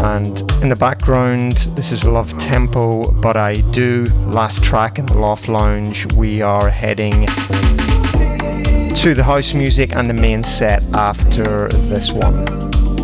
And in the background, this is Love Tempo, But I Do, last track in the Loft Lounge. We are heading to the house music and the main set after this one.